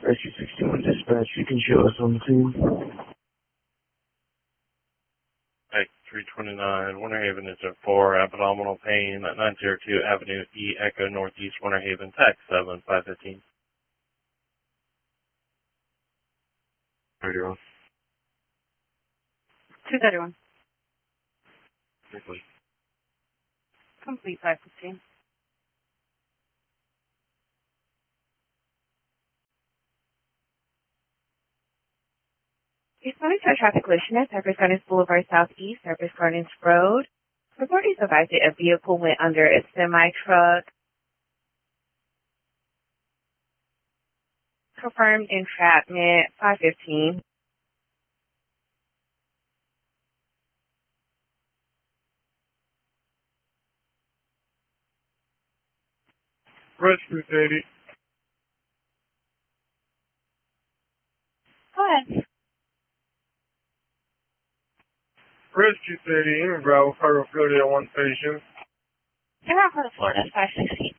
Rescue 61 dispatch, you can show us on the team. Mike 329, Winter Haven is at 4, abdominal pain at 902 Avenue E Echo Northeast Winter Haven, tax 7515. 31. 231. Quickly. Complete 515. Responding to a traffic collision at Cypress Gardens Boulevard Southeast, Cypress Gardens Road. Authorities advised that a vehicle went under a semi-truck. Confirmed entrapment 515. Rescue 30. Go ahead. Rescue 30, in Bravo, Federal Florida, 1 station. You're out for the Florida 516.